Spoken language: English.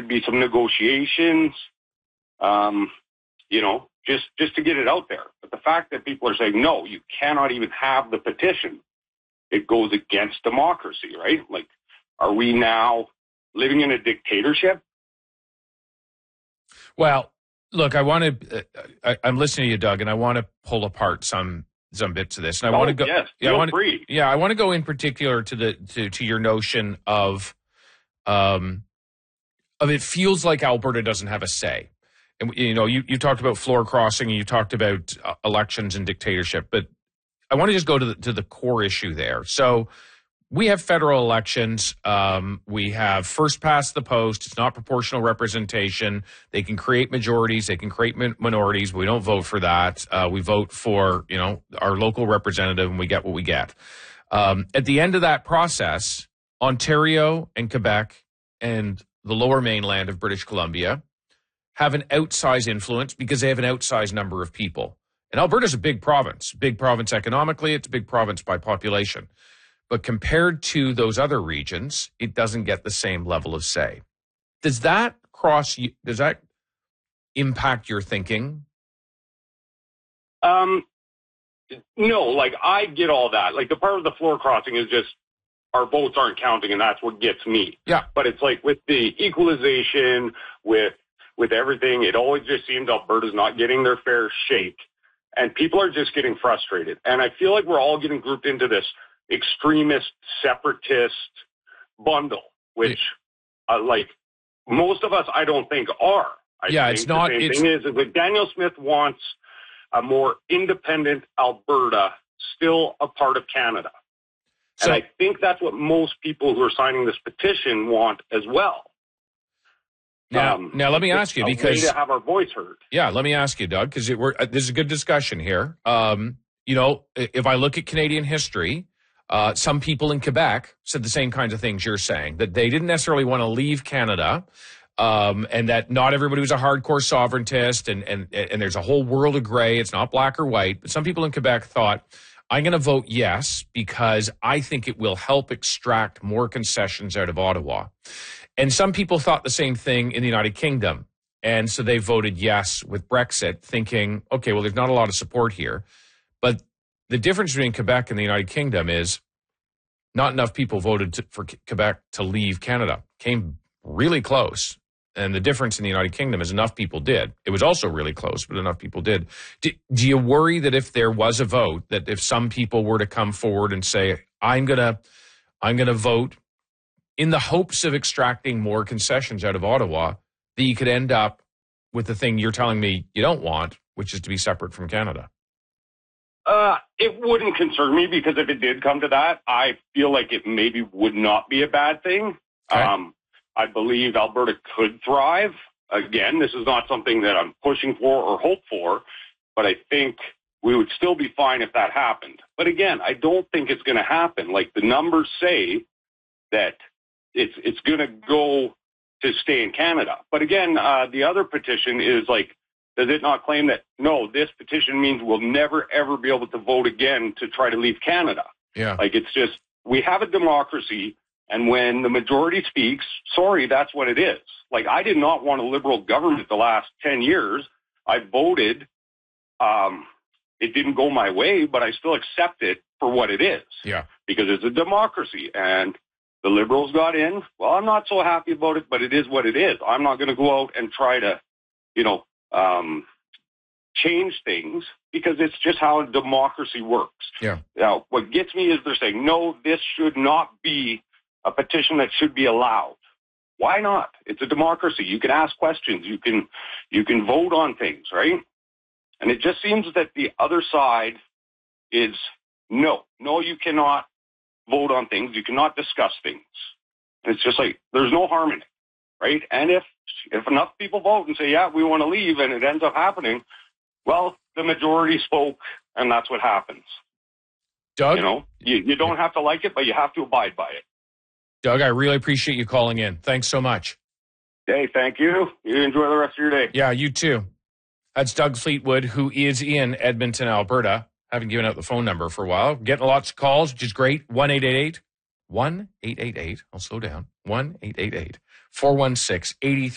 should be some negotiations, just to get it out there. But the fact that people are saying, no, you cannot even have the petition, it goes against democracy, right? Like, are we now living in a dictatorship? Well, look, I'm listening to you, Doug, and I want to pull apart some bits of this. And I want to go. Yes, I want to go in particular to your notion of it feels like Alberta doesn't have a say. And you talked about floor crossing, and you talked about elections and dictatorship, but I want to just go to the core issue there. So we have federal elections. We have first past the post. It's not proportional representation. They can create majorities. They can create minorities. We don't vote for that. We vote for, our local representative, and we get what we get. At the end of that process, Ontario and Quebec and the lower mainland of British Columbia have an outsized influence because they have an outsized number of people. And Alberta's a big province economically. It's a big province by population. But compared to those other regions, it doesn't get the same level of say. Does that impact your thinking? No, like, I get all that. Like, the part of the floor crossing is just our votes aren't counting, and that's what gets me. Yeah. But it's like with the equalization, with everything, it always just seems Alberta's not getting their fair shake, and people are just getting frustrated. And I feel like we're all getting grouped into this extremist, separatist bundle, which, like, most of us, I don't think are. I think it's not. The same thing is like Danielle Smith wants a more independent Alberta, still a part of Canada. So, and I think that's what most people who are signing this petition want as well. Now let me ask you, because to have our voice heard. Yeah, let me ask you, Doug, because this is a good discussion here. If I look at Canadian history, some people in Quebec said the same kinds of things you're saying, that they didn't necessarily want to leave Canada, and that not everybody was a hardcore sovereigntist, and there's a whole world of gray. It's not black or white. But some people in Quebec thought, I'm going to vote yes because I think it will help extract more concessions out of Ottawa. And some people thought the same thing in the United Kingdom. And so they voted yes with Brexit, thinking, okay, well, there's not a lot of support here. But the difference between Quebec and the United Kingdom is not enough people voted for Quebec to leave Canada. Came really close. And the difference in the United Kingdom is enough people did. It was also really close, but enough people did. Do you worry that if there was a vote, that if some people were to come forward and say, I'm gonna vote in the hopes of extracting more concessions out of Ottawa, that you could end up with the thing you're telling me you don't want, which is to be separate from Canada? It wouldn't concern me, because if it did come to that, I feel like it maybe would not be a bad thing. Okay. I believe Alberta could thrive. Again, this is not something that I'm pushing for or hope for, but I think we would still be fine if that happened. But again, I don't think it's going to happen. Like, the numbers say that it's going to go to stay in Canada. But again, the other petition is like, does it not claim that, no, this petition means we'll never, ever be able to vote again to try to leave Canada? Yeah. Like, it's just, we have a democracy, and when the majority speaks, sorry, that's what it is. Like, I did not want a Liberal government the last 10 years. I voted. It didn't go my way, but I still accept it for what it is. Yeah. Because it's a democracy, and the Liberals got in. Well, I'm not so happy about it, but it is what it is. I'm not going to go out and try to, change things, because it's just how a democracy works. Yeah. Now, what gets me is they're saying, no, this should not be a petition that should be allowed. Why not? It's a democracy. You can ask questions. You can vote on things, right? And it just seems that the other side is no, you cannot vote on things. You cannot discuss things. And it's just like, there's no harm in it, right? And if enough people vote and say, yeah, we want to leave, and it ends up happening, well, the majority spoke, and that's what happens. Doug? You don't have to like it, but you have to abide by it. Doug, I really appreciate you calling in. Thanks so much. Hey, thank you. You enjoy the rest of your day. Yeah, you too. That's Doug Fleetwood, who is in Edmonton, Alberta. Haven't given out the phone number for a while. Getting lots of calls, which is great. 1-888. I'll slow down. 1-888-416-83.